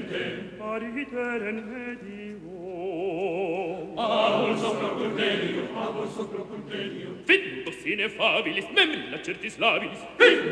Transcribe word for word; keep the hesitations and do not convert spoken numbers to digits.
pariter medio. Avol sopra Cornelio, avol sopra Cornelio. Ventus ineffabilis, mem lacertis labilis. Ventus